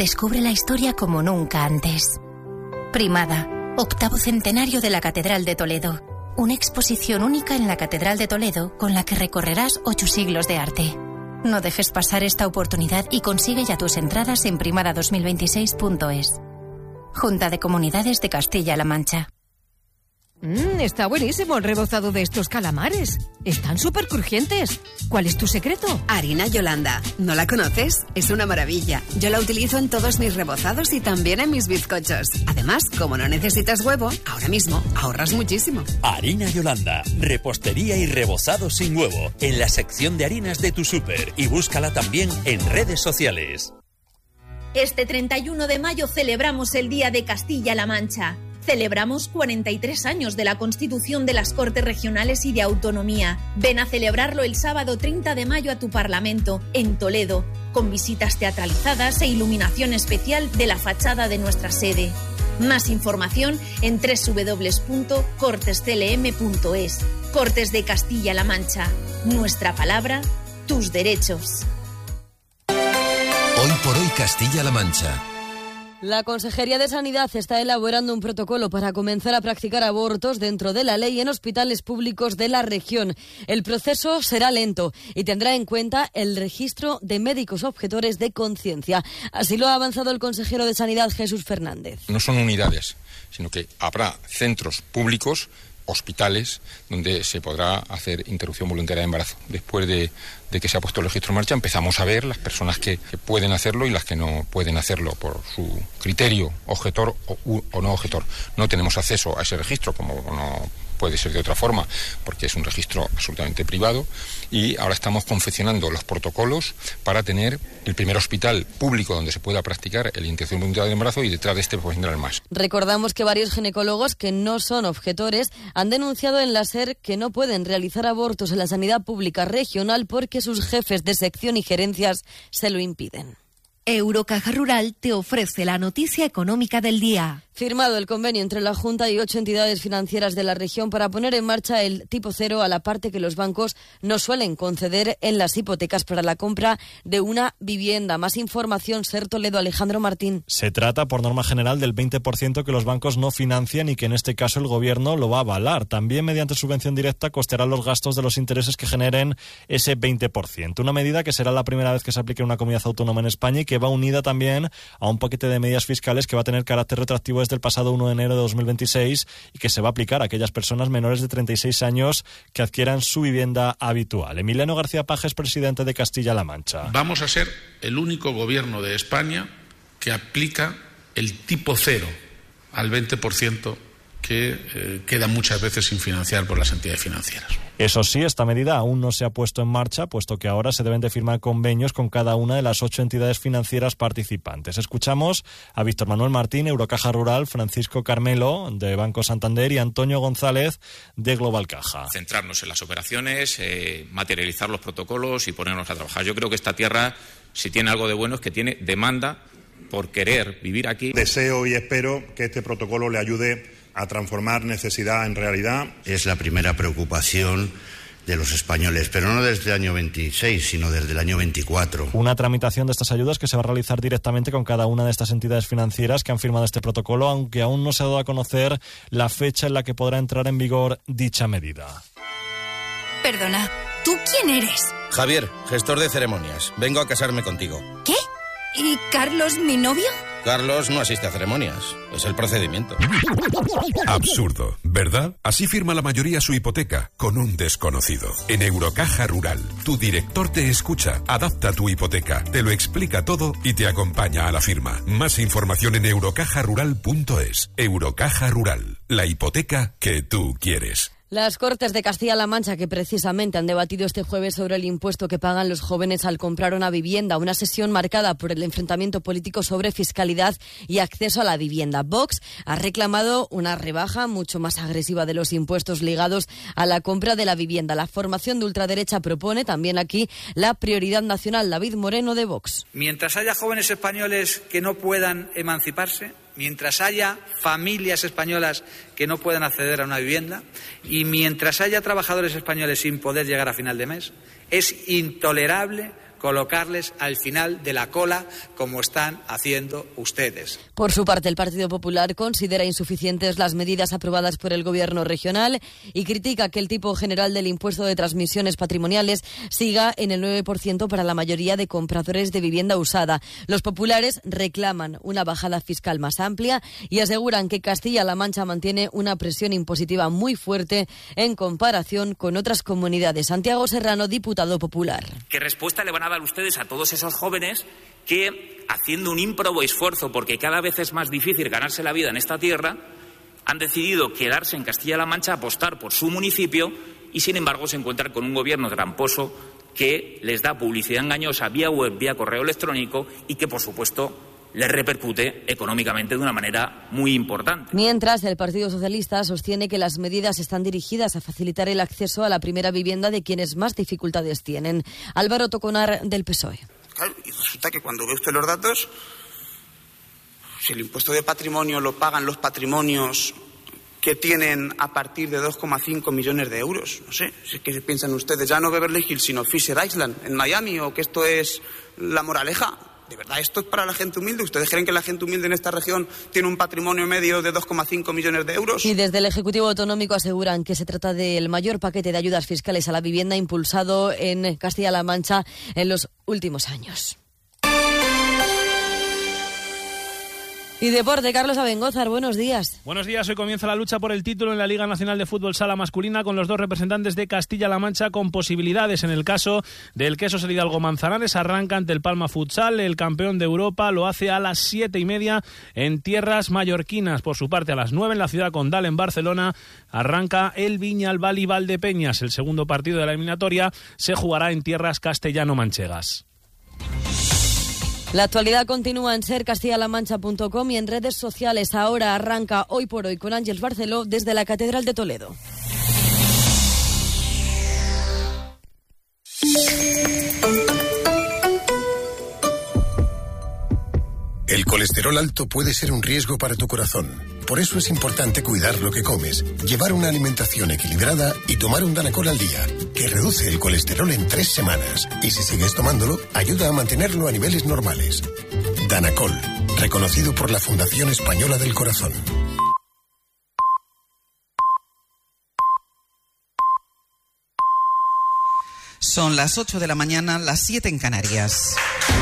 Descubre la historia como nunca antes. Primada, 8º centenario de la Catedral de Toledo. Una exposición única en la Catedral de Toledo con la que recorrerás 8 siglos de arte. No dejes pasar esta oportunidad y consigue ya tus entradas en primada2026.es. Junta de Comunidades de Castilla-La Mancha. Está buenísimo el rebozado de estos calamares. Están súper crujientes. ¿Cuál es tu secreto? Harina Yolanda. ¿No la conoces? Es una maravilla. Yo la utilizo en todos mis rebozados y también en mis bizcochos. Además, como no necesitas huevo, ahora mismo ahorras muchísimo. Harina Yolanda. Repostería y rebozado sin huevo. En la sección de harinas de tu súper. Y búscala también en redes sociales. Este 31 de mayo celebramos el Día de Castilla-La Mancha. Celebramos 43 años de la Constitución de las Cortes Regionales y de Autonomía. Ven a celebrarlo el sábado 30 de mayo a tu Parlamento, en Toledo, con visitas teatralizadas e iluminación especial de la fachada de nuestra sede. Más información en www.cortesclm.es. Cortes de Castilla-La Mancha. Nuestra palabra, tus derechos. Hoy por hoy Castilla-La Mancha. La Consejería de Sanidad está elaborando un protocolo para comenzar a practicar abortos dentro de la ley en hospitales públicos de la región. El proceso será lento y tendrá en cuenta el registro de médicos objetores de conciencia. Así lo ha avanzado el consejero de Sanidad, Jesús Fernández. No son unidades, sino que habrá centros públicos, hospitales, donde se podrá hacer interrupción voluntaria de embarazo. Después de que se ha puesto el registro en marcha, empezamos a ver las personas que pueden hacerlo y las que no pueden hacerlo por su criterio, objetor o no objetor. No tenemos acceso a ese registro, como no puede ser de otra forma, porque es un registro absolutamente privado, y ahora estamos confeccionando los protocolos para tener el primer hospital público donde se pueda practicar el interrupción voluntaria de embarazo, y detrás de este pues vendrá el más. Recordamos que varios ginecólogos que no son objetores han denunciado en la SER que no pueden realizar abortos en la sanidad pública regional porque sus jefes de sección y gerencias se lo impiden. Eurocaja Rural te ofrece la noticia económica del día. Firmado el convenio entre la Junta y 8 entidades financieras de la región para poner en marcha el tipo cero a la parte que los bancos no suelen conceder en las hipotecas para la compra de una vivienda. Más información, Ser Toledo, Alejandro Martín. Se trata, por norma general, del 20% que los bancos no financian y que en este caso el gobierno lo va a avalar. También mediante subvención directa costeará los gastos de los intereses que generen ese 20%. Una medida que será la primera vez que se aplique en una comunidad autónoma en España y que va unida también a un paquete de medidas fiscales que va a tener carácter retroactivo desde el pasado 1 de enero de 2026 y que se va a aplicar a aquellas personas menores de 36 años que adquieran su vivienda habitual. Emiliano García Pajes, presidente de Castilla-La Mancha. Vamos a ser el único gobierno de España que aplica el tipo cero al 20% que queda muchas veces sin financiar por las entidades financieras. Eso sí, esta medida aún no se ha puesto en marcha, puesto que ahora se deben de firmar convenios con cada una de las 8 entidades financieras participantes. Escuchamos a Víctor Manuel Martín, Eurocaja Rural, Francisco Carmelo, de Banco Santander, y Antonio González, de Global Caja. Centrarnos en las operaciones, materializar los protocolos y ponernos a trabajar. Yo creo que esta tierra, si tiene algo de bueno, es que tiene demanda por querer vivir aquí. Deseo y espero que este protocolo le ayude a transformar necesidad en realidad. Es la primera preocupación de los españoles, pero no desde el año 26, sino desde el año 24. Una tramitación de estas ayudas que se va a realizar directamente con cada una de estas entidades financieras que han firmado este protocolo, aunque aún no se ha dado a conocer la fecha en la que podrá entrar en vigor dicha medida. Perdona, ¿tú quién eres? Javier, gestor de ceremonias. Vengo a casarme contigo. ¿Qué? ¿Y Carlos, mi novio? Carlos no asiste a ceremonias. Es el procedimiento. Absurdo, ¿verdad? Así firma la mayoría su hipoteca, con un desconocido. En Eurocaja Rural, tu director te escucha, adapta tu hipoteca, te lo explica todo y te acompaña a la firma. Más información en eurocajarural.es. Eurocaja Rural, la hipoteca que tú quieres. Las Cortes de Castilla-La Mancha, que precisamente han debatido este jueves sobre el impuesto que pagan los jóvenes al comprar una vivienda, una sesión marcada por el enfrentamiento político sobre fiscalidad y acceso a la vivienda. Vox ha reclamado una rebaja mucho más agresiva de los impuestos ligados a la compra de la vivienda. La formación de ultraderecha propone también aquí la prioridad nacional. David Moreno, de Vox. Mientras haya jóvenes españoles que no puedan emanciparse, mientras haya familias españolas que no puedan acceder a una vivienda y mientras haya trabajadores españoles sin poder llegar a final de mes, es intolerable colocarles al final de la cola como están haciendo ustedes. Por su parte, el Partido Popular considera insuficientes las medidas aprobadas por el Gobierno regional y critica que el tipo general del impuesto de transmisiones patrimoniales siga en el 9% para la mayoría de compradores de vivienda usada. Los populares reclaman una bajada fiscal más amplia y aseguran que Castilla-La Mancha mantiene una presión impositiva muy fuerte en comparación con otras comunidades. Santiago Serrano, diputado popular. ¿Qué respuesta le van a dar ustedes a todos esos jóvenes que, haciendo un ímprobo esfuerzo, porque cada vez es más difícil ganarse la vida en esta tierra, han decidido quedarse en Castilla-La Mancha, apostar por su municipio y, sin embargo, se encuentran con un gobierno tramposo que les da publicidad engañosa vía web, vía correo electrónico y que, por supuesto, les repercute económicamente de una manera muy importante. Mientras, el Partido Socialista sostiene que las medidas están dirigidas a facilitar el acceso a la primera vivienda de quienes más dificultades tienen. Álvaro Toconar, del PSOE. Claro, y resulta que cuando ve usted los datos, si el impuesto de patrimonio lo pagan los patrimonios que tienen a partir de 2,5 millones de euros. No sé, si es que piensan ustedes ya no Beverly Hills, sino Fisher Island en Miami, o que esto es La Moraleja. ¿De verdad esto es para la gente humilde? ¿Ustedes creen que la gente humilde en esta región tiene un patrimonio medio de 2,5 millones de euros? Y desde el Ejecutivo Autonómico aseguran que se trata del mayor paquete de ayudas fiscales a la vivienda impulsado en Castilla-La Mancha en los últimos años. Y deporte, Carlos Abengózar, buenos días. Buenos días, hoy comienza la lucha por el título en la Liga Nacional de Fútbol Sala Masculina con los dos representantes de Castilla-La Mancha con posibilidades. En el caso del Quesos El Hidalgo Manzanares, arranca ante el Palma Futsal, el campeón de Europa lo hace a las 7:30 en tierras mallorquinas. Por su parte, a las 9 en la ciudad condal en Barcelona, arranca el Viñalbal Valdepeñas. El segundo partido de la eliminatoria se jugará en tierras castellano-manchegas. La actualidad continúa en sercastillalamancha.com y en redes sociales. Ahora arranca Hoy por Hoy con Ángeles Barceló desde la Catedral de Toledo. El colesterol alto puede ser un riesgo para tu corazón. Por eso es importante cuidar lo que comes, llevar una alimentación equilibrada y tomar un Danacol al día, que reduce el colesterol en 3 semanas. Y si sigues tomándolo, ayuda a mantenerlo a niveles normales. Danacol, reconocido por la Fundación Española del Corazón. Son las 8 de la mañana, las 7 en Canarias.